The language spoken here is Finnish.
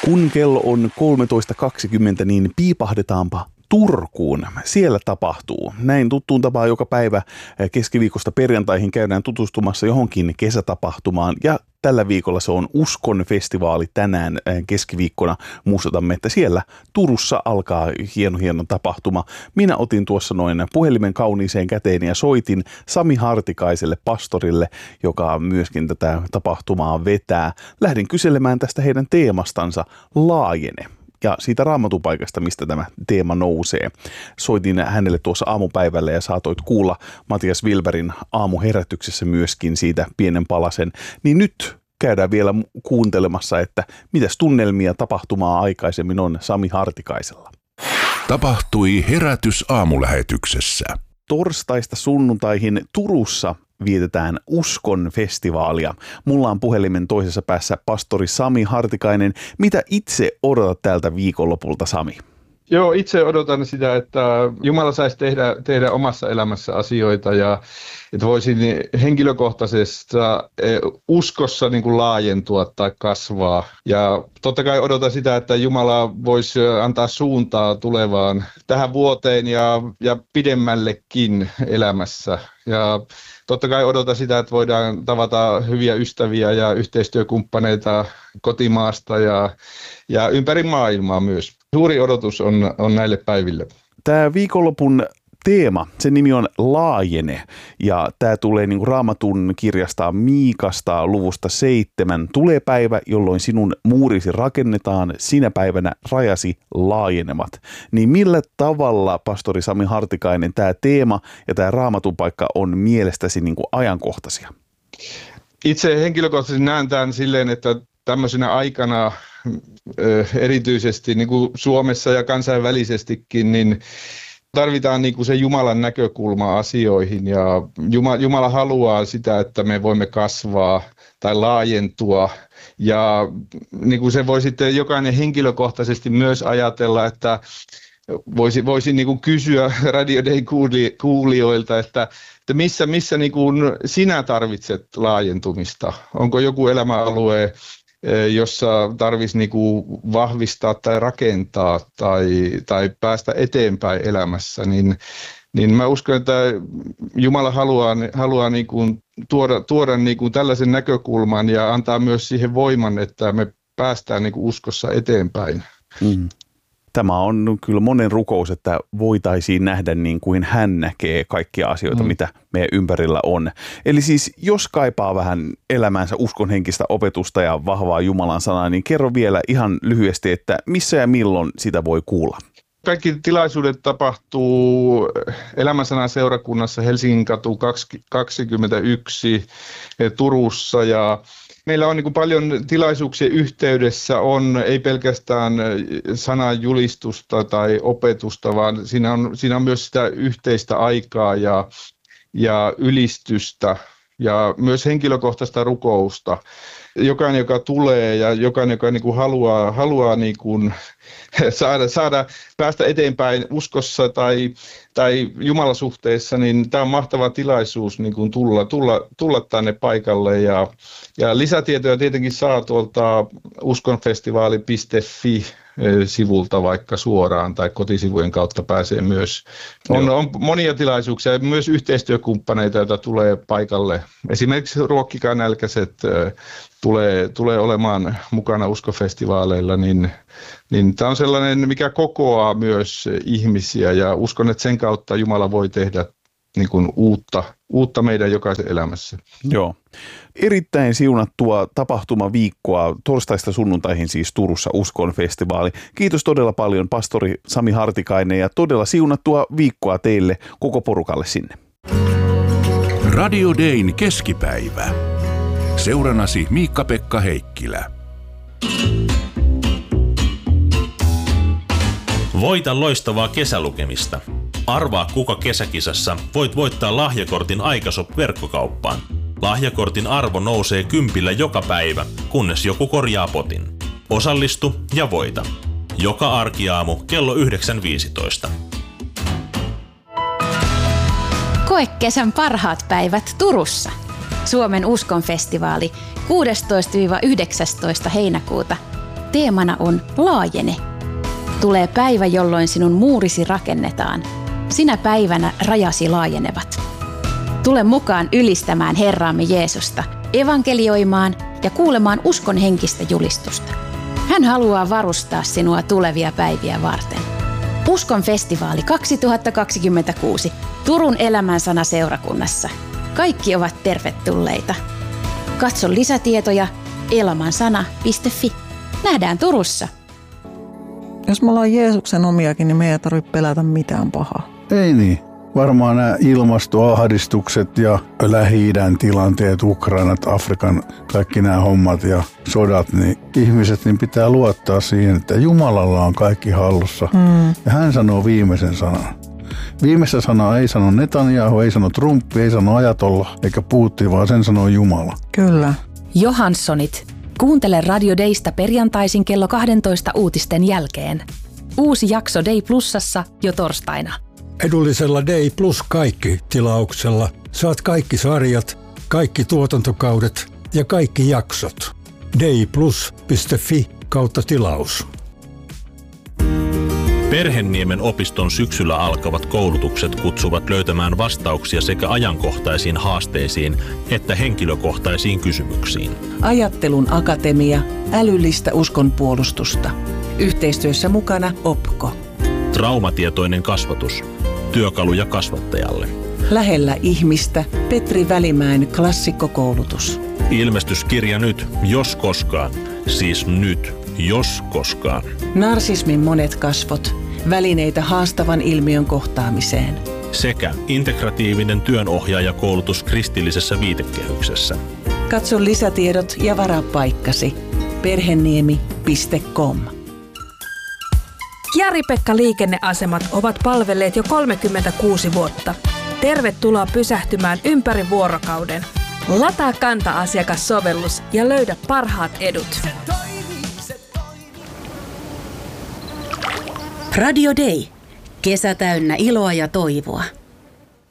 Kun kello on 13.20, niin piipahdetaanpa Turkuun. Siellä tapahtuu. Näin tuttuun tapaan joka päivä keskiviikosta perjantaihin käydään tutustumassa johonkin kesätapahtumaan ja tällä viikolla se on Uskon festivaali tänään keskiviikkona. Muistutamme, että siellä Turussa alkaa hieno tapahtuma. Minä otin tuossa noin puhelimen kauniiseen käteen ja soitin Sami Hartikaiselle, pastorille, joka myöskin tätä tapahtumaa vetää. Lähdin kyselemään tästä heidän teemastansa Laajene ja siitä raamatupaikasta, mistä tämä teema nousee. Soitin hänelle tuossa aamupäivällä ja saatoit kuulla Matias Wilbergin aamuherätyksessä myöskin siitä pienen palasen. Niin nyt käydään vielä kuuntelemassa, että mitäs tunnelmia tapahtumaa aikaisemmin on Sami Hartikaisella. Tapahtui herätys aamulähetyksessä. Torstaista sunnuntaihin Turussa vietetään Uskon festivaalia. Mulla on puhelimen toisessa päässä pastori Sami Hartikainen. Mitä itse odotat tältä viikonlopulta, Sami? Joo, itse odotan sitä, että Jumala saisi tehdä omassa elämässä asioita ja että voisin henkilökohtaisessa uskossa niin kuin laajentua tai kasvaa. Ja totta kai odotan sitä, että Jumala voisi antaa suuntaa tulevaan tähän vuoteen ja pidemmällekin elämässä. Ja totta kai odotan sitä, että voidaan tavata hyviä ystäviä ja yhteistyökumppaneita kotimaasta ja ympäri maailmaa myös. Suuri odotus on näille päiville. Tämä viikonlopun teema, sen nimi on Laajene ja tämä tulee niin kuin Raamatun kirjasta Miikasta luvusta 7. Tulee päivä, jolloin sinun muurisi rakennetaan, sinä päivänä rajasi laajenevat. Niin millä tavalla, pastori Sami Hartikainen, tämä teema ja tämä Raamatun paikka on mielestäsi niin kuin ajankohtaisia? Itse henkilökohtaisesti näen tämän silleen, että tämmöisenä aikana erityisesti niin kuin Suomessa ja kansainvälisestikin, niin tarvitaan niin kuin se Jumalan näkökulma asioihin ja Jumala haluaa sitä, että me voimme kasvaa tai laajentua ja niin kuin se voi sitten jokainen henkilökohtaisesti myös ajatella, että voisi niin kuin kysyä Radio Day kuulijoilta, että missä niin kuin sinä tarvitset laajentumista? Onko joku elämäalue, jossa tarvitsisi niinku vahvistaa tai rakentaa tai päästä eteenpäin elämässä, niin mä uskon, että Jumala haluaa niinku tuoda niinku tällaisen näkökulman ja antaa myös siihen voiman, että me päästään niinku uskossa eteenpäin. Tämä on kyllä monen rukous, että voitaisiin nähdä niin kuin hän näkee kaikkia asioita, mitä meidän ympärillä on. Eli siis jos kaipaa vähän elämäänsä uskonhenkistä opetusta ja vahvaa Jumalan sanaa, niin kerro vielä ihan lyhyesti, että missä ja milloin sitä voi kuulla. Kaikki tilaisuudet tapahtuu Elämänsanan seurakunnassa Helsinginkatu 21 Turussa ja meillä on niin kuin paljon tilaisuuksia yhteydessä, ei pelkästään sananjulistusta tai opetusta, vaan siinä on myös sitä yhteistä aikaa ja ylistystä ja myös henkilökohtaista rukousta. Jokainen, joka tulee ja jokainen, joka niin kuin haluaa niin kuin päästä eteenpäin uskossa tai jumalasuhteessa, niin tämä on mahtava tilaisuus niin kuin tulla tänne paikalle. Ja lisätietoja tietenkin saa tuolta uskonfestivaali.fi sivulta vaikka suoraan tai kotisivujen kautta pääsee myös. On monia tilaisuuksia ja myös yhteistyökumppaneita, joita tulee paikalle. Esimerkiksi Ruokkikaa nälkäiset tulee olemaan mukana uskofestivaaleilla, niin tämä on sellainen, mikä kokoaa myös ihmisiä ja uskon, että sen kautta Jumala voi tehdä niin kuin uutta meidän jokaisen elämässä. Joo. Erittäin siunattua tapahtumaviikkoa torstaista sunnuntaihin siis Turussa Uskon festivaali. Kiitos todella paljon pastori Sami Hartikainen ja todella siunattua viikkoa teille koko porukalle sinne. Radio Dayn keskipäivä. Seuranasi Miikka-Pekka Heikkilä. Voita loistavaa kesälukemista. Arvaa kuka kesäkisassa voit voittaa lahjakortin Aikashop-verkkokauppaan. Lahjakortin arvo nousee 10 joka päivä, kunnes joku korjaa potin. Osallistu ja voita. Joka arkiaamu kello 9.15. Koe kesän parhaat päivät Turussa. Suomen Uskon festivaali 16-19 heinäkuuta. teemana on laajene. Tulee päivä, jolloin sinun muurisi rakennetaan. Sinä päivänä rajasi laajenevat. Tule mukaan ylistämään Herraamme Jeesusta, evankelioimaan ja kuulemaan uskon henkistä julistusta. Hän haluaa varustaa sinua tulevia päiviä varten. Uskon festivaali 2026 Turun Elämänsana seurakunnassa. Kaikki ovat tervetulleita. Katso lisätietoja elamansana.fi. Nähdään Turussa. Jos me ollaan Jeesuksen omiakin, niin me ei tarvitse pelätä mitään pahaa. Ei niin. Varmaan nämä ilmastoahdistukset ja Lähi-idän tilanteet, Ukrainat, Afrikan, kaikki nämä hommat ja sodat, niin ihmiset niin pitää luottaa siihen, että Jumalalla on kaikki hallussa. Ja hän sanoo viimeisen sanan. Viimeistä sanaa ei sano Netanyahu, ei sano Trump, ei sano Ajatolla eikä Putin, vaan sen sanoo Jumala. Kyllä. Johanssonit. Kuuntele Radio Daysta perjantaisin kello 12 uutisten jälkeen. Uusi jakso Day Plusassa jo torstaina. Edullisella Day Plus kaikki -tilauksella saat kaikki sarjat, kaikki tuotantokaudet ja kaikki jaksot. dayplus.fi/tilaus. Perhenniemen opiston syksyllä alkavat koulutukset kutsuvat löytämään vastauksia sekä ajankohtaisiin haasteisiin että henkilökohtaisiin kysymyksiin. Ajattelun akatemia, älyllistä uskonpuolustusta. Yhteistyössä mukana OPKO. Traumatietoinen kasvatus. Työkaluja kasvattajalle. Lähellä ihmistä Petri Välimäen klassikkokoulutus. Ilmestyskirja nyt, jos koskaan. Siis nyt, jos koskaan. Narsismin monet kasvot. Välineitä haastavan ilmiön kohtaamiseen. Sekä integratiivinen työnohjaajakoulutus kristillisessä viitekehyksessä. Katso lisätiedot ja varaa paikkasi. perheniemi.com. Jari-Pekka liikenneasemat ovat palvelleet jo 36 vuotta. Tervetuloa pysähtymään ympäri vuorokauden. Lataa Kanta-asiakassovellus ja löydä parhaat edut. Radio Day. Kesä täynnä iloa ja toivoa.